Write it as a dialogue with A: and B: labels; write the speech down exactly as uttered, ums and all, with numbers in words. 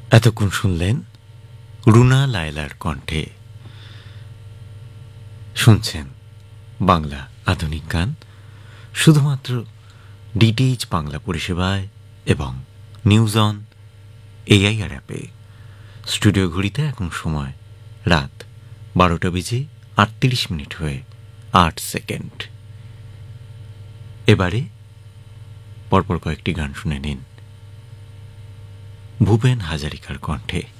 A: এতক্ষণ শুনলেন রুনা লায়লার কণ্ঠে। শুনছেন বাংলা আধুনিক গান শুধুমাত্র ডিটিএইচ বাংলা পরিষেবায় এবং নিউজ অন এআইআর অ্যাপে। স্টুডিও ঘড়িতে এখন সময় রাত বারোটা বেজে আটত্রিশ মিনিট হয়ে আট সেকেন্ড। এবারে পরপর কয়েকটি গান শুনে নিন ভূপেন হাজারিকার কণ্ঠে।